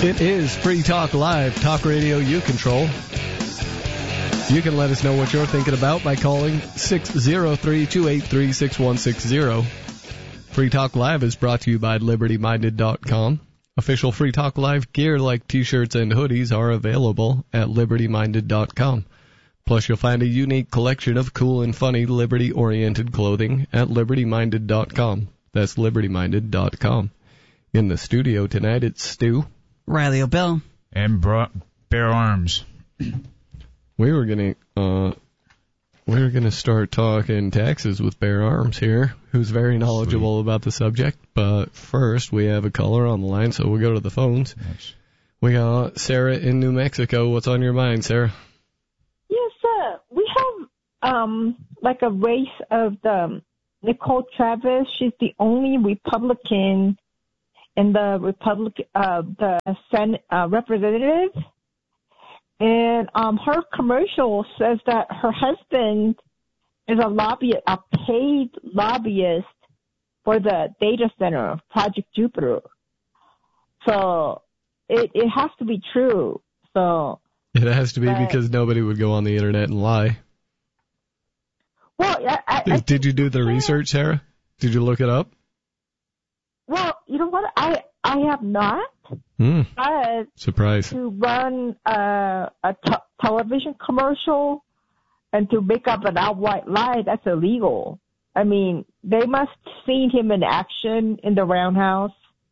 It is Free Talk Live, talk radio you control. You can let us know what you're thinking about by calling 603-283-6160. Free Talk Live is brought to you by LibertyMinded.com. Official Free Talk Live gear like t-shirts and hoodies are available at LibertyMinded.com. Plus, you'll find a unique collection of cool and funny Liberty-oriented clothing at LibertyMinded.com. That's LibertyMinded.com. In the studio tonight, it's Stu. Riley O'Bell. And Bear Arms. We were gonna start talking taxes with Bear Arms here, who's very knowledgeable about the subject. But first, we have a caller on the line, so we'll go to the phones. Yes. We got Sarah in New Mexico. What's on your mind, Sarah? Yes, sir. We have like a race of the Nicole Travis. She's the only Republican in the Senate representative. And her commercial says that her husband is a paid lobbyist for the data center, Project Jupiter. So it has to be true. So it has to be because nobody would go on the internet and lie. Well, did you do the research, Sarah? Did you look it up? Well, you know what? I have not. But surprise. To run a television commercial and to make up an outright lie, that's illegal. I mean, they must have seen him in action in the Roundhouse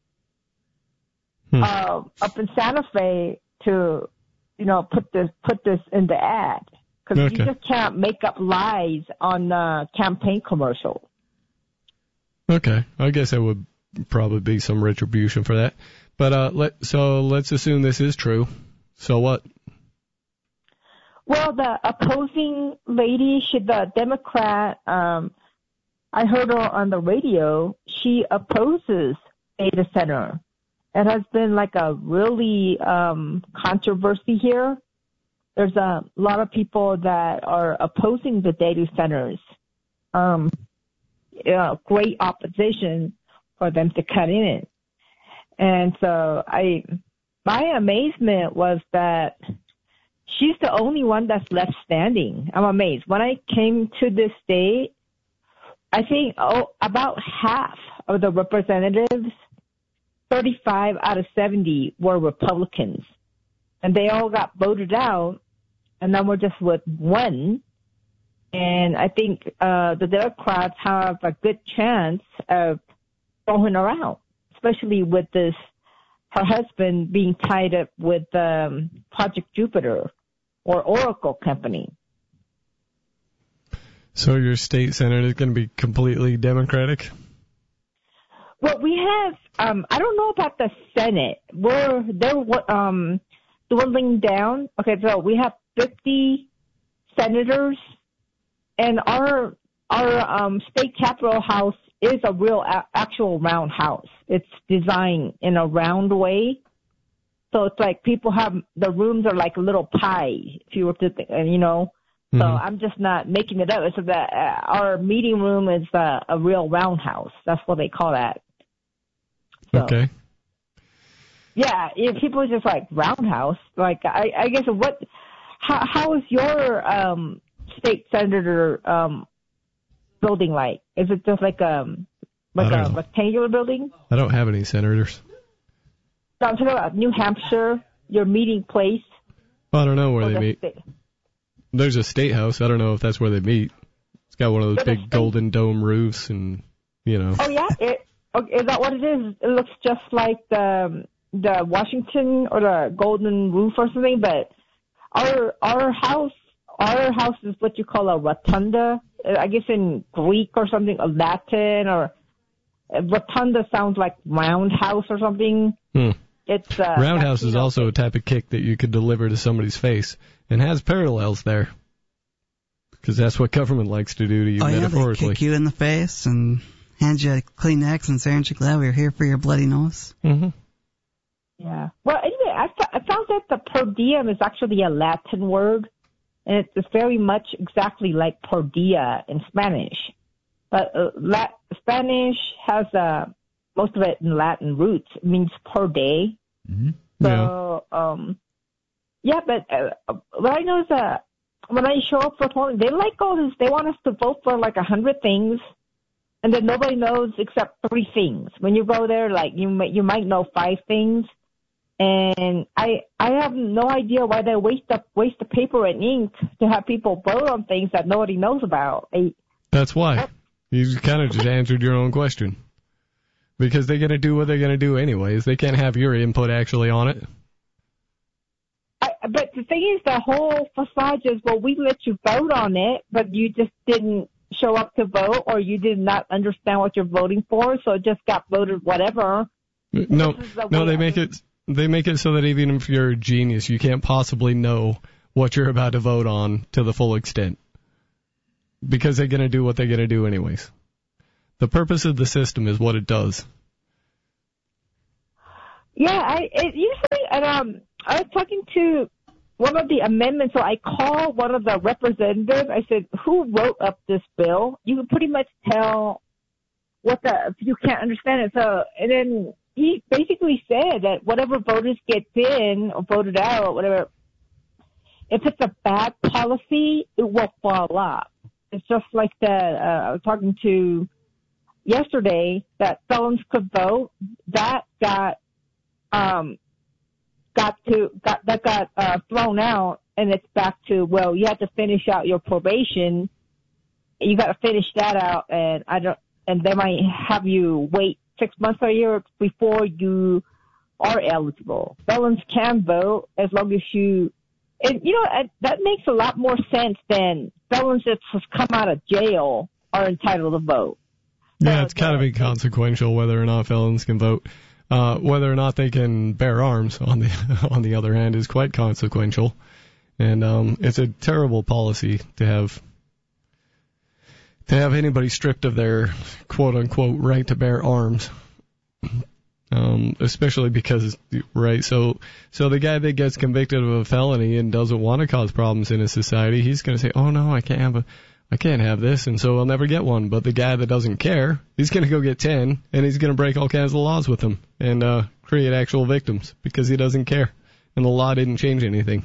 up in Santa Fe to, put this in the ad. Because you just can't make up lies on a campaign commercial. Okay. I guess there would probably be some retribution for that. But let's assume this is true. So what? Well, the opposing lady, she's a Democrat. I heard her on the radio. She opposes data center. It has been like a really controversy here. There's a lot of people that are opposing the data centers. Great opposition for them to cut in it. And so my amazement was that she's the only one that's left standing. I'm amazed. When I came to this state, I think about half of the representatives, 35 out of 70, were Republicans. And they all got voted out, and then we're just with one. And I think the Democrats have a good chance of throwing her out, especially with her husband being tied up with Project Jupiter or Oracle Company. So your state senate is going to be completely Democratic? Well, we have, I don't know about the Senate. They're dwindling down. Okay, so we have 50 senators, and our state capitol house is a real actual round house. It's designed in a round way. So it's like the rooms are like a little pie, if you were to think, Mm-hmm. So I'm just not making it up. It's that our meeting room is a real roundhouse. That's what they call that. So, okay. Yeah, people are just like roundhouse. Like I guess how is your state senator building like? Is it just like a rectangular building? I don't have any senators. No, I'm talking about New Hampshire, your meeting place. Well, I don't know where they meet. There's a state house. I don't know if that's where they meet. It's got one of those big golden dome roofs and, Oh, yeah? Is that what it is? It looks just like the Washington or the golden roof or something, but our house is what you call a rotunda. I guess in Greek or something, or Latin, or rotunda sounds like roundhouse or something. It's roundhouse is also a type of kick that you could deliver to somebody's face and has parallels there. Because that's what government likes to do to you metaphorically. They kick you in the face and hand you a Kleenex and say, aren't you glad we're here for your bloody nose? Mm-hmm. Yeah. Well, anyway, I found that the per diem is actually a Latin word, and it's very much exactly like per dia in Spanish. But Spanish has most of it in Latin roots. It means per day. Mm-hmm. So, but what I know is that when I show up for polling, they like all this. They want us to vote for like 100 things, and then nobody knows except 3 things. When you go there, like you might know 5 things, and I have no idea why they waste the paper and ink to have people vote on things that nobody knows about. That's why. You kind of just answered your own question. Because they're going to do what they're going to do anyways. They can't have your input actually on it. But the thing is, the whole facade is, well, we let you vote on it, but you just didn't show up to vote, or you did not understand what you're voting for, so it just got voted whatever. No, they make it so that even if you're a genius, you can't possibly know what you're about to vote on to the full extent. Because they're going to do what they're going to do anyways. The purpose of the system is what it does. Yeah, I was talking to one of the amendments, so I called one of the representatives. I said, who wrote up this bill? You can pretty much tell if you can't understand it. So, and then he basically said that whatever voters get in or voted out or whatever, if it's a bad policy, it will fall off. It's just like I was talking to yesterday that felons could vote. That got thrown out, and it's back to, well, you have to finish out your probation. You got to finish that out, and they might have you wait 6 months or a year before you are eligible. Felons can vote as long as you, and that makes a lot more sense than felons that just come out of jail are entitled to vote. Yeah, it's kind of inconsequential whether or not felons can vote. Whether or not they can bear arms, on the other hand, is quite consequential. And it's a terrible policy to have anybody stripped of their quote-unquote right to bear arms. Especially because, right, so the guy that gets convicted of a felony and doesn't want to cause problems in a society, he's going to say, oh no, I can't have this, and so I'll never get one. But the guy that doesn't care, he's going to go get 10, and he's going to break all kinds of laws with them and create actual victims because he doesn't care, and the law didn't change anything.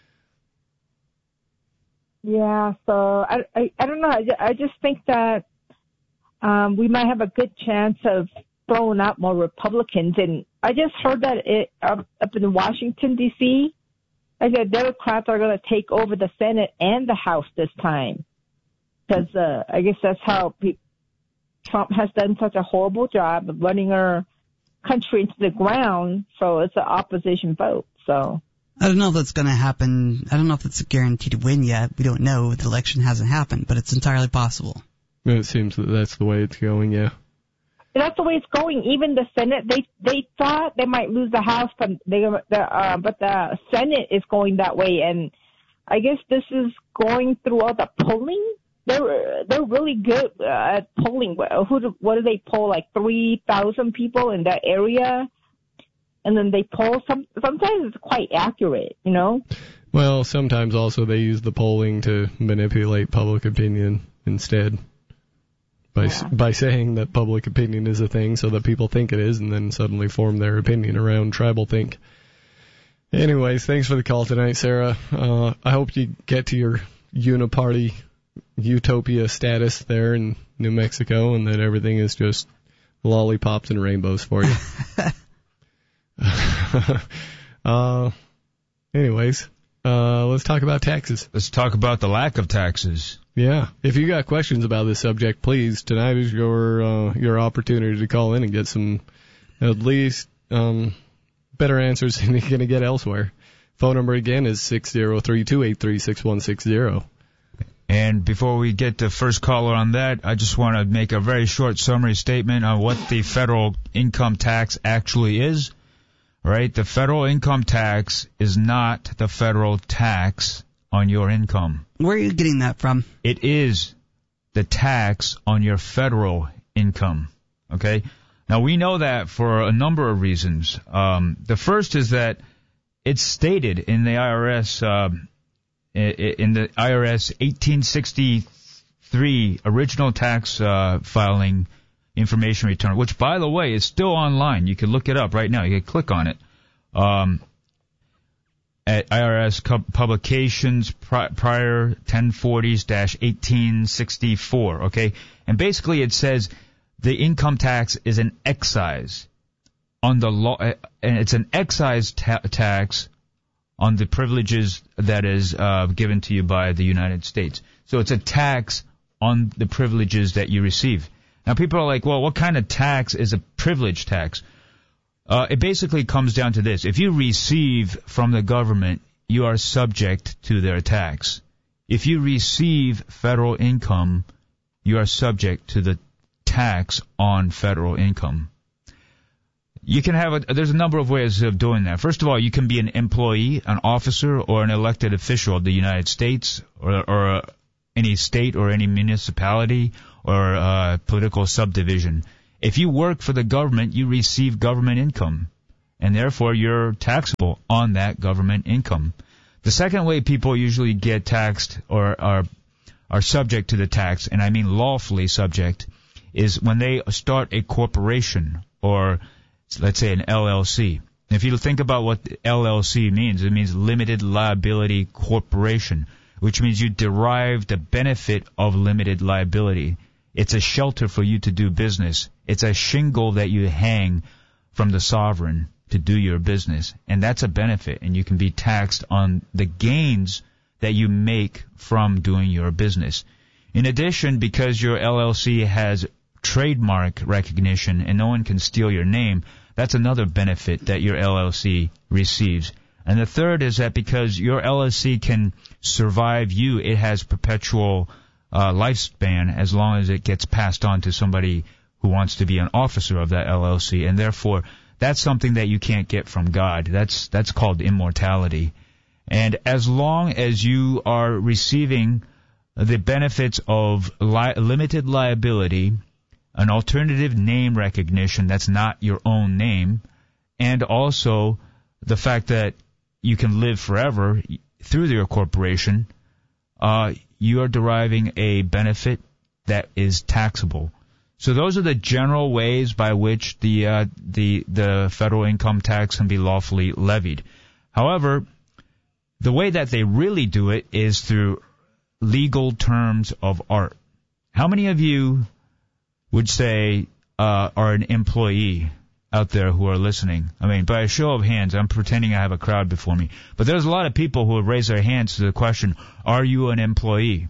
Yeah, so I don't know. I just think that we might have a good chance of throwing out more Republicans. And I just heard that up in Washington, D.C., I said Democrats are going to take over the Senate and the House this time. Because I guess that's how Trump has done such a horrible job of running our country into the ground, so it's an opposition vote. So I don't know if that's going to happen. I don't know if it's a guaranteed win yet. We don't know. The election hasn't happened, but it's entirely possible. It seems that that's the way it's going, yeah. That's the way it's going. Even the Senate, they thought they might lose the House, but the Senate is going that way. And I guess this is going through all the polling. They're really good at polling. What do they poll? Like 3,000 people in that area, and then they poll. Sometimes it's quite accurate, Well, sometimes also they use the polling to manipulate public opinion instead. By saying that public opinion is a thing so that people think it is, and then suddenly form their opinion around tribal think. Anyways, thanks for the call tonight, Sarah. I hope you get to your uniparty utopia status there in New Mexico, and that everything is just lollipops and rainbows for you. Anyways, let's talk about taxes. Let's talk about the lack of taxes. Yeah. If you got questions about this subject, please, tonight is your opportunity to call in and get some, at least, better answers than you're going to get elsewhere. Phone number again is 603-283-6160. And before we get the first caller on that, I just want to make a very short summary statement on what the federal income tax actually is. Right? The federal income tax is not the federal tax on your income. Where are you getting that from? It is the tax on your federal income. Okay? Now, we know that for a number of reasons. The first is that it's stated in the IRS, in the IRS 1863 original tax filing information return, which, by the way, is still online. You can look it up right now. You can click on it. at IRS publications prior 1040s-1864, okay? And basically it says the income tax is an excise on the law, and it's an excise tax on the privileges that is given to you by the United States. So it's a tax on the privileges that you receive. Now people are like, well, what kind of tax is a privilege tax? It basically comes down to this. If you receive from the government, you are subject to their tax. If you receive federal income, you are subject to the tax on federal income. You can have there's a number of ways of doing that. First of all, you can be an employee, an officer, or an elected official of the United States or any state or any municipality or political subdivision. If you work for the government, you receive government income, and therefore you're taxable on that government income. The second way people usually get taxed or are subject to the tax, and I mean lawfully subject, is when they start a corporation or, let's say, an LLC. If you think about what LLC means, it means limited liability corporation, which means you derive the benefit of limited liability. It's a shelter for you to do business. It's a shingle that you hang from the sovereign to do your business. And that's a benefit, and you can be taxed on the gains that you make from doing your business. In addition, because your LLC has trademark recognition and no one can steal your name, that's another benefit that your LLC receives. And the third is that because your LLC can survive you, it has perpetual lifespan as long as it gets passed on to somebody who wants to be an officer of that LLC, and therefore that's something that you can't get from God. That's called immortality. And as long as you are receiving the benefits of limited liability, an alternative name recognition that's not your own name, and also the fact that you can live forever through your corporation, you are deriving a benefit that is taxable. So those are the general ways by which the federal income tax can be lawfully levied. However, the way that they really do it is through legal terms of art. How many of you would say are an employee out there who are listening? I mean, by a show of hands, I'm pretending I have a crowd before me. But there's a lot of people who would raise their hands to the question, are you an employee?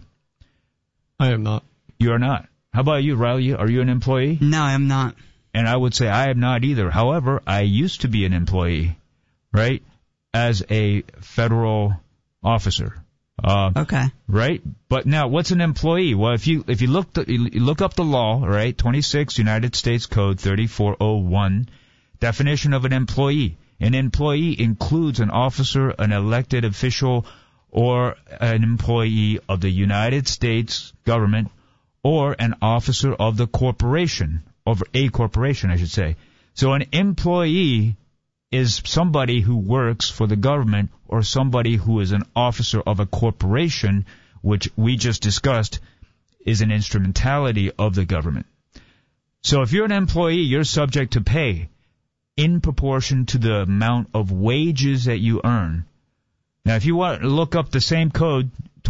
I am not. You are not. How about you, Riley? Are you an employee? No, I am not. And I would say I am not either. However, I used to be an employee, right, as a federal officer. Okay. Right? But now, what's an employee? Well, if you look up the law, right, 26 United States Code 3401, definition of an employee. An employee includes an officer, an elected official, or an employee of the United States government, or an officer of the corporation, of a corporation, I should say. So an employee is somebody who works for the government or somebody who is an officer of a corporation, which we just discussed is an instrumentality of the government. So if you're an employee, you're subject to pay in proportion to the amount of wages that you earn. Now, if you want to look up the same code,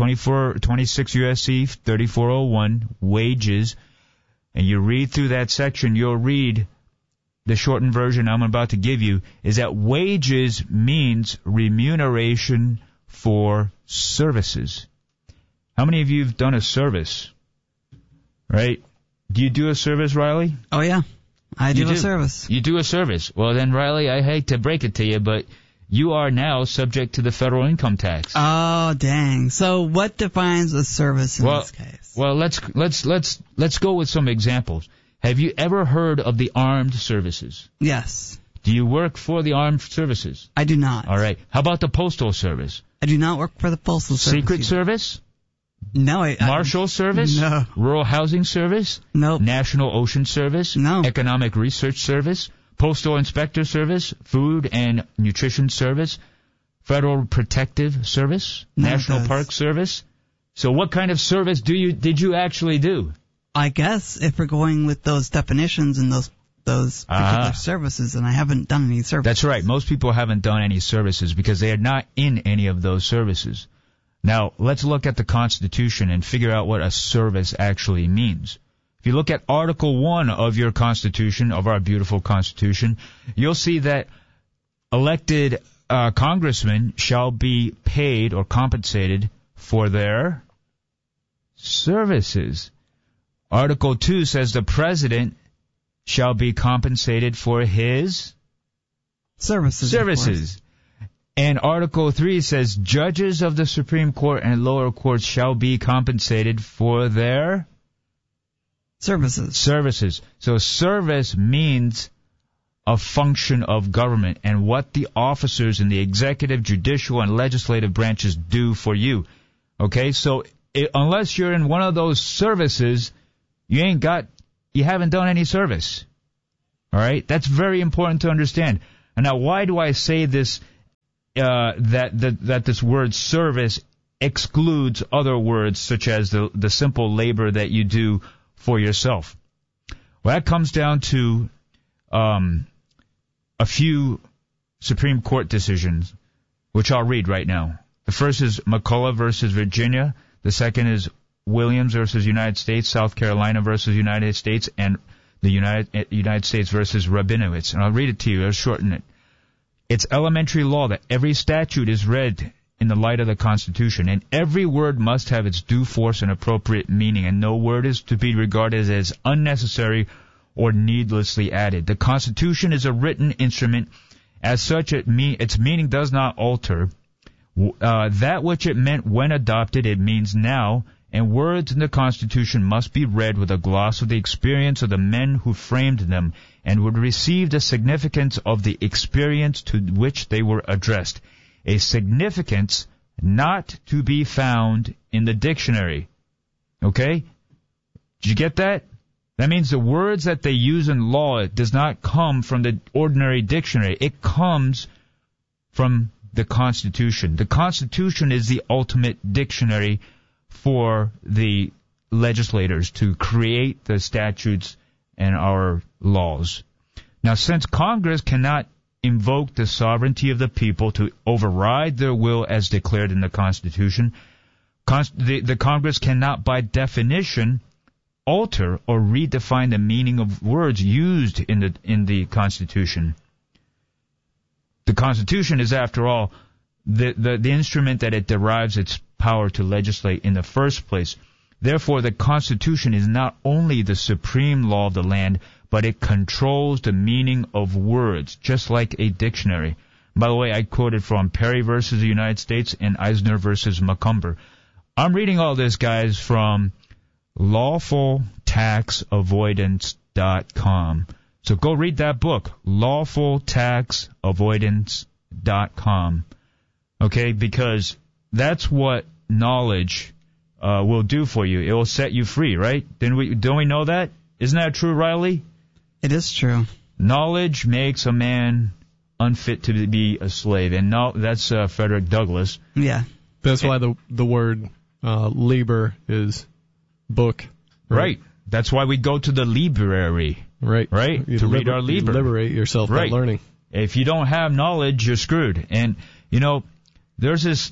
26 U.S.C. 3401, wages, and you read through that section, you'll read the shortened version I'm about to give you, is that wages means remuneration for services. How many of you have done a service? Right? Do you do a service, Riley? Oh, yeah. I do a service. You do a service. Well, then, Riley, I hate to break it to you, but you are now subject to the federal income tax. Oh, dang. So what defines a service in this case? Well, let's go with some examples. Have you ever heard of the armed services? Yes. Do you work for the armed services? I do not. All right. How about the postal service? I do not work for the postal service. Secret Service? No. Marshal Service? No. Rural Housing Service? Nope. National Ocean Service? No. Economic Research Service? Postal Inspector Service? Food and Nutrition Service? Federal Protective Service? National Park Service? So what kind of service did you actually do? I guess if we're going with those definitions and those those particular services, and I haven't done any services. That's right. Most people haven't done any services because they are not in any of those services. Now, let's look at the Constitution and figure out what a service actually means. If you look at Article 1 of your Constitution, of our beautiful Constitution, you'll see that elected congressmen shall be paid or compensated for their services. Article 2 says the president shall be compensated for his services. And Article 3 says judges of the Supreme Court and lower courts shall be compensated for their services. So service means a function of government and what the officers in the executive, judicial, and legislative branches do for you. Okay, so unless you're in one of those services, you haven't done any service. All right, that's very important to understand. And now, why do I say this? That this word service excludes other words such as the simple labor that you do for yourself. Well, that comes down to a few Supreme Court decisions, which I'll read right now. The first is McCullough versus Virginia. The second is Williams versus United States, South Carolina versus United States, and the United States versus Rabinowitz. And I'll read it to you. I'll shorten it. It's elementary law that every statute is read in the light of the Constitution, and every word must have its due force and appropriate meaning, and no word is to be regarded as unnecessary or needlessly added. The Constitution is a written instrument. As such, its meaning does not alter. That which it meant when adopted, it means now, and words in the Constitution must be read with a gloss of the experience of the men who framed them, and would receive the significance of the experience to which they were addressed, a significance not to be found in the dictionary. Okay? Did you get that? That means the words that they use in law, it does not come from the ordinary dictionary. It comes from the Constitution. The Constitution is the ultimate dictionary for the legislators to create the statutes and our laws. Now, since Congress cannot invoke the sovereignty of the people to override their will as declared in the Constitution, the Congress cannot, by definition, alter or redefine the meaning of words used in the Constitution. The Constitution is, after all, the instrument that it derives its power to legislate in the first place. Therefore, the Constitution is not only the supreme law of the land, but it controls the meaning of words, just like a dictionary. By the way, I quoted from Perry versus the United States and Eisner versus Macomber. I'm reading all this, guys, from lawfultaxavoidance.com. So go read that book, lawfultaxavoidance.com. Okay, because that's what knowledge will do for you. It will set you free, right? Don't we know that? Isn't that true, Riley? It is true. Knowledge makes a man unfit to be a slave, and that's Frederick Douglass. Yeah. That's why the word liber is book. Right. That's why we go to the library. Right. Right? To read our liber. You liberate yourself by learning. If you don't have knowledge, you're screwed. And, there's this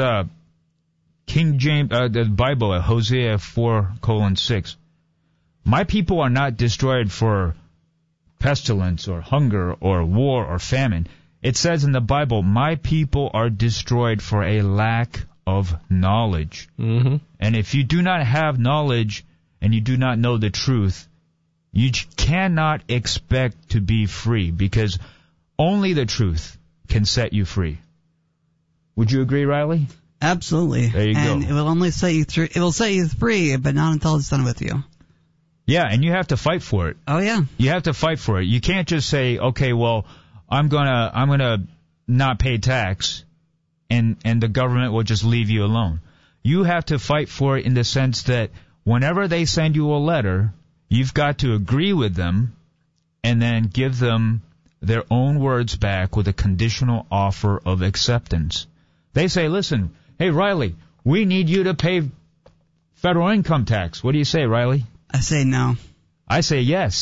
King James, the Bible, Hosea 4:6. My people are not destroyed for pestilence or hunger or war or famine. It says in the Bible, my people are destroyed for a lack of knowledge. Mm-hmm. And if you do not have knowledge and you do not know the truth, you cannot expect to be free, because only the truth can set you free. Would you agree, Riley? Absolutely. There you go. And it will only set you through. It will set you free, but not until it's done with you. Yeah, and you have to fight for it. Oh yeah. You have to fight for it. You can't just say, okay, well, I'm gonna not pay tax, and the government will just leave you alone. You have to fight for it in the sense that whenever they send you a letter, you've got to agree with them, and then give them their own words back with a conditional offer of acceptance. They say, listen, hey, Riley, we need you to pay federal income tax. What do you say, Riley? I say no. I say yes.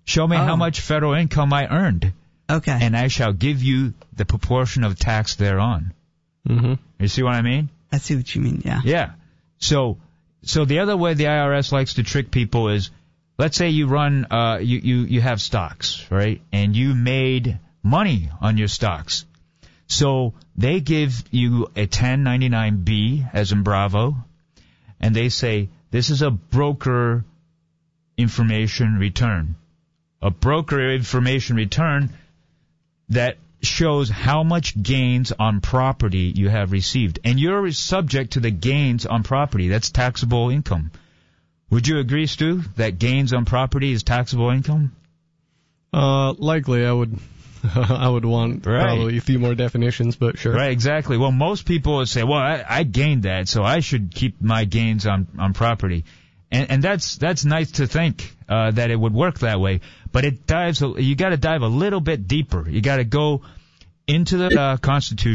Show me how much federal income I earned, Okay. and I shall give you the proportion of tax thereon. Mm-hmm. You see what I mean? I see what you mean, yeah. Yeah. So the other way the IRS likes to trick people is, let's say you run, you have stocks, right? And you made money on your stocks. So they give you a 1099-B, as in Bravo, and they say, this is a broker information return. A broker information return that shows how much gains on property you have received. And you're subject to the gains on property. That's taxable income. Would you agree, Stu, that gains on property is taxable income? Likely I would I would want probably a few more definitions, but sure. Right, exactly. Well, most people would say, well, I gained that, so I should keep my gains on property. And that's nice to think that it would work that way, but you got to dive a little bit deeper. You got to go into the Constitution.